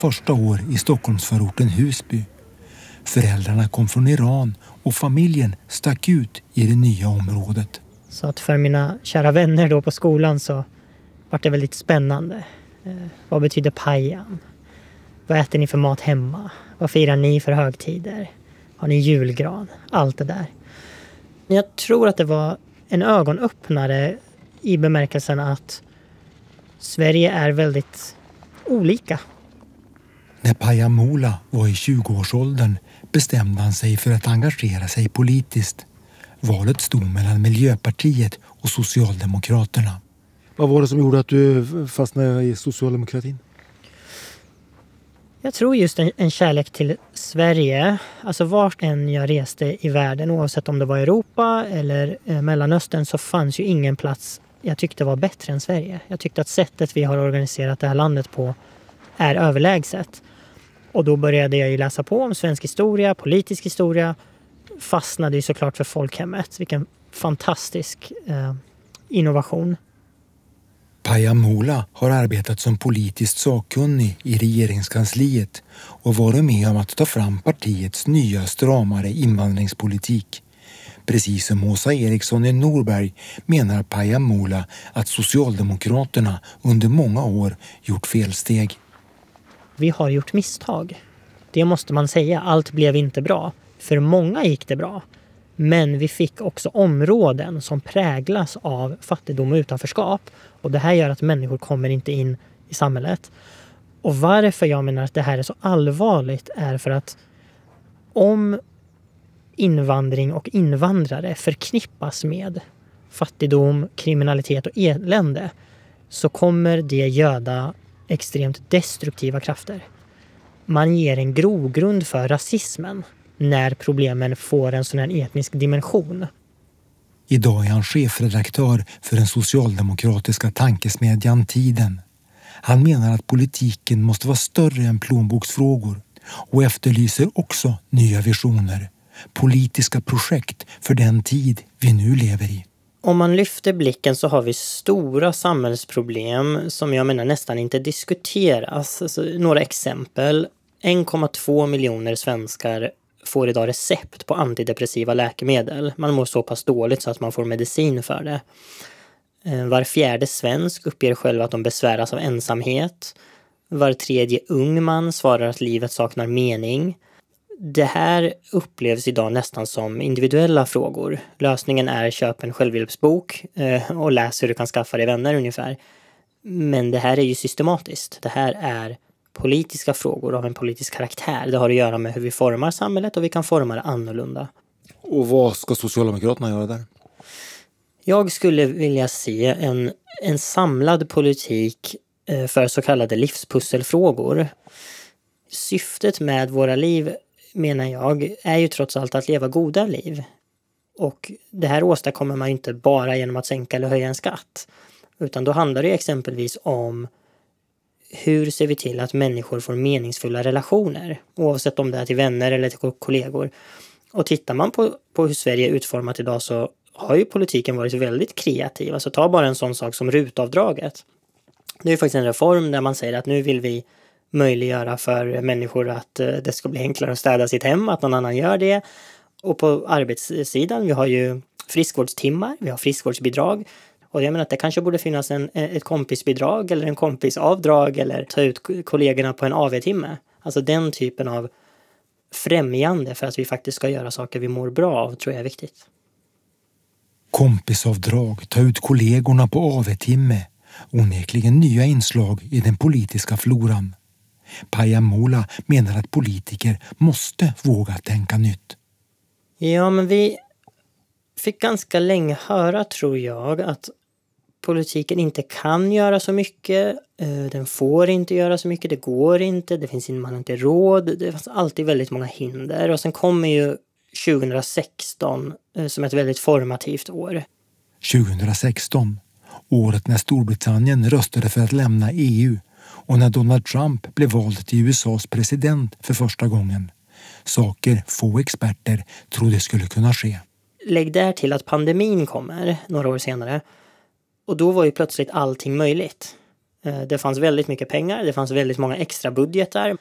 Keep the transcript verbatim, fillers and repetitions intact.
första år i Stockholmsförorten Husby. Föräldrarna kom från Iran och familjen stack ut i det nya området. Så att för mina kära vänner då på skolan så var det väldigt spännande. Eh, vad betyder pajan? Vad äter ni för mat hemma? Vad firar ni för högtider? Har ni julgran? Allt det där. Men jag tror att det var en ögonöppnare i bemärkelsen att Sverige är väldigt olika. När Pajamola var i tjugoårsåldern bestämde han sig för att engagera sig politiskt. Valet stod mellan Miljöpartiet och Socialdemokraterna. Vad var det som gjorde att du fastnade i socialdemokratin? Jag tror just en, en kärlek till Sverige. Alltså vart än jag reste i världen, oavsett om det var Europa eller eh, Mellanöstern, så fanns ju ingen plats jag tyckte var bättre än Sverige. Jag tyckte att sättet vi har organiserat det här landet på är överlägset. Och då började jag ju läsa på om svensk historia, politisk historia. Fastnade ju såklart för folkhemmet. Vilken fantastisk eh, innovation. Pajamola har arbetat som politiskt sakkunnig i regeringskansliet och varit med om att ta fram partiets nya stramare invandringspolitik. Precis som Åsa Eriksson i Norberg menar Pajamola att Socialdemokraterna under många år gjort felsteg. Vi har gjort misstag. Det måste man säga. Allt blev inte bra. För många gick det bra. Men vi fick också områden som präglas av fattigdom och utanförskap. Och det här gör att människor kommer inte in i samhället. Och varför jag menar att det här är så allvarligt är för att om invandring och invandrare förknippas med fattigdom, kriminalitet och elände, så kommer det göda extremt destruktiva krafter. Man ger en grogrund för rasismen när problemen får en sån här etnisk dimension. Idag är han chefredaktör för den socialdemokratiska tankesmedjan Tiden. Han menar att politiken måste vara större än plånboksfrågor och efterlyser också nya visioner, politiska projekt för den tid vi nu lever i. Om man lyfter blicken så har vi stora samhällsproblem som jag menar nästan inte diskuteras. Alltså, några exempel. en komma två miljoner svenskar får idag recept på antidepressiva läkemedel. Man mår så pass dåligt så att man får medicin för det. Var fjärde svensk uppger själv att de besväras av ensamhet. Var tredje ung man svarar att livet saknar mening. Det här upplevs idag nästan som individuella frågor. Lösningen är köp en självhjälpsbok och läs hur du kan skaffa dig vänner ungefär. Men det här är ju systematiskt. Det här är politiska frågor av en politisk karaktär. Det har att göra med hur vi formar samhället och vi kan forma det annorlunda. Och vad ska Socialdemokraterna göra där? Jag skulle vilja se en, en samlad politik för så kallade livspusselfrågor. Syftet med våra liv, menar jag, är ju trots allt att leva goda liv. Och det här åstadkommer man inte bara genom att sänka eller höja en skatt. Utan då handlar det exempelvis om hur ser vi till att människor får meningsfulla relationer, oavsett om det är till vänner eller till kollegor. Och tittar man på, på hur Sverige är utformat idag så har ju politiken varit väldigt kreativ. Alltså ta bara en sån sak som rutavdraget. Det är ju faktiskt en reform där man säger att nu vill vi möjliggöra för människor att det ska bli enklare att städa sitt hem, att någon annan gör det. Och på arbetssidan, vi har ju friskvårdstimmar, vi har friskvårdsbidrag. Och jag menar att det kanske borde finnas en, ett kompisbidrag eller en kompisavdrag eller ta ut kollegorna på en A V-timme. Alltså den typen av främjande för att vi faktiskt ska göra saker vi mår bra av tror jag är viktigt. Kompisavdrag, ta ut kollegorna på A V-timme. Onekligen nya inslag i den politiska floran. Pajamola menar att politiker måste våga tänka nytt. Ja, men vi fick ganska länge höra, tror jag, att politiken inte kan göra så mycket. Den får inte göra så mycket, det går inte, det finns man inte råd. Det finns alltid väldigt många hinder. Och sen kommer ju tjugohundrasexton som ett väldigt formativt år. tjugohundrasexton, året när Storbritannien röstade för att lämna E U och när Donald Trump blev vald till U S A:s president för första gången. Saker få experter trodde skulle kunna ske. Lägg där till att pandemin kommer några år senare. Och då var ju plötsligt allting möjligt. Det fanns väldigt mycket pengar, det fanns väldigt många extra budgetar.